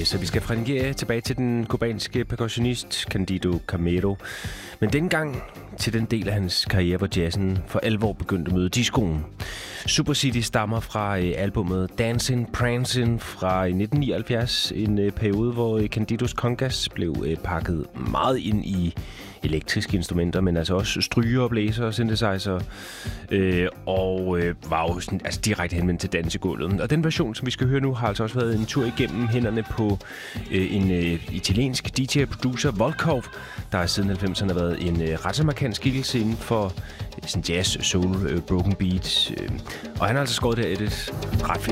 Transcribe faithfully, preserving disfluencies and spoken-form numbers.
så vi skal fra Nigeria tilbage til den kubanske percussionist Candido Camero. Men dengang til den del af hans karriere, hvor jazzen for alvor begyndte at møde discoen. Super City stammer fra albumet Dancin' Prancin' fra nitten nioghalvfjerds. En periode, hvor Candidos congas blev pakket meget ind i elektriske instrumenter, men altså også stryger og blæser og synthesizer, øh, og øh, var jo sådan, altså direkte henvendt til dansegulvet. Og den version, som vi skal høre nu, har altså også været en tur igennem hænderne på øh, en øh, italiensk D J og producer, Volkov, der siden halvfemserne har været en øh, ret så markant skikkelse inden for øh, sådan jazz, soul, øh, broken beats. Øh, og han har altså skåret det et ret fedt